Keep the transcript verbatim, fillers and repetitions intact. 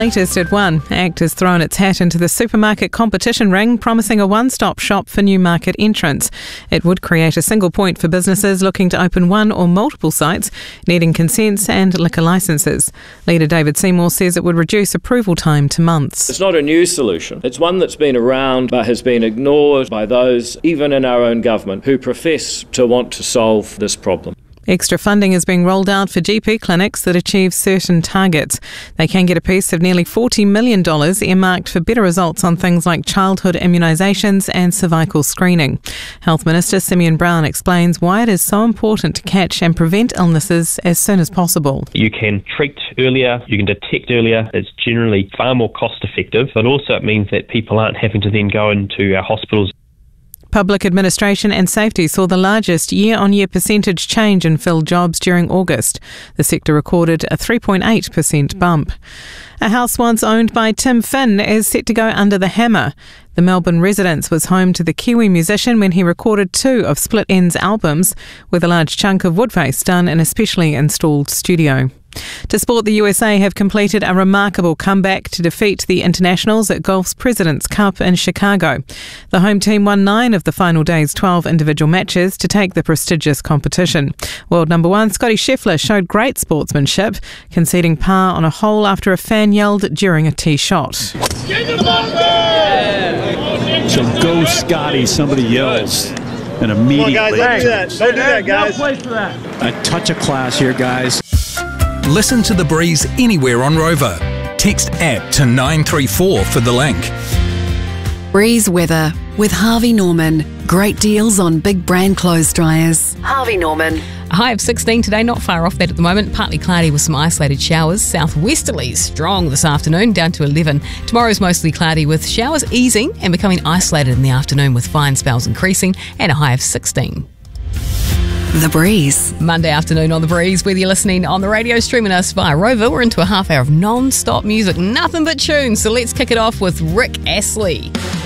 Latest at one, ACT has thrown its hat into the supermarket competition ring, promising a one-stop shop for new market entrants. It would create a single point for businesses looking to open one or multiple sites, needing consents and liquor licences. Leader David Seymour says it would reduce approval time to months. It's not a new solution. It's one that's been around but has been ignored by those, even in our own government, who profess to want to solve this problem. Extra funding is being rolled out for G P clinics that achieve certain targets. They can get a piece of nearly forty million dollars earmarked for better results on things like childhood immunisations and cervical screening. Health Minister Simeon Brown explains why it is so important to catch and prevent illnesses as soon as possible. You can treat earlier, you can detect earlier. It's generally far more cost effective, but also it means that people aren't having to then go into our hospitals. Public Administration and Safety saw the largest year-on-year percentage change in filled jobs during August. The sector recorded a three point eight percent bump. A house once owned by Tim Finn is set to go under the hammer. The Melbourne residence was home to the Kiwi musician when he recorded two of Split Enz albums, with a large chunk of Woodface done in a specially installed studio. To sport, the U S A have completed a remarkable comeback to defeat the Internationals at golf's President's Cup in Chicago. The home team won nine of the final day's twelve individual matches to take the prestigious competition. World number one Scotty Scheffler showed great sportsmanship, conceding par on a hole after a fan yelled during a tee shot. So go Scotty, somebody yells. And immediately... Come on, guys, don't do that. Don't do that, guys. No place for that. A touch of class here, guys. Listen to The Breeze anywhere on Rover. Text app to nine three four for the link. Breeze weather with Harvey Norman. Great deals on big brand clothes dryers. Harvey Norman. A high of sixteen today, not far off that at the moment. Partly cloudy with some isolated showers. Southwesterlies strong this afternoon, down to eleven. Tomorrow's mostly cloudy with showers easing and becoming isolated in the afternoon with fine spells increasing, and a high of sixteen. The Breeze. Monday afternoon on The Breeze, whether you're listening on the radio, streaming us via Rover, we're into a half hour of non-stop music, nothing but tunes. So let's kick it off with Rick Astley.